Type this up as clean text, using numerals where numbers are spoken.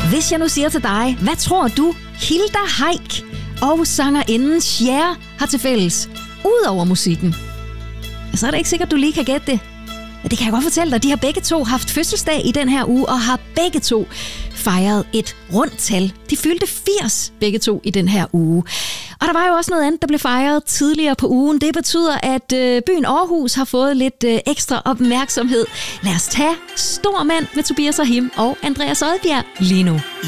Hvis jeg nu siger til dig, hvad tror du, Hilda Heick og sangerinden Cher har til fælles, udover musikken? Så er det ikke sikkert, du lige kan gætte det. Det kan jeg godt fortælle dig. De har begge to haft fødselsdag i den her uge, og har begge to fejret et rundt tal. De fyldte 80 begge to i den her uge. Og der var jo også noget andet, der blev fejret tidligere på ugen. Det betyder, at byen Aarhus har fået lidt ekstra opmærksomhed. Lad os tage Stor Mand med Tobias Rahim og Andreas Odbjerg lige nu.